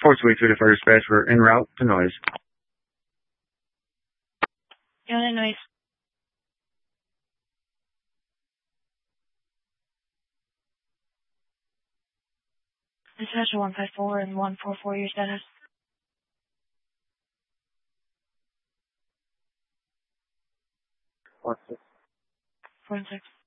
Ports way through the fire dispatch. We're en route to noise. Unit noise. Dispatcher 154 and 144, your status. 1-6. 4 and 6.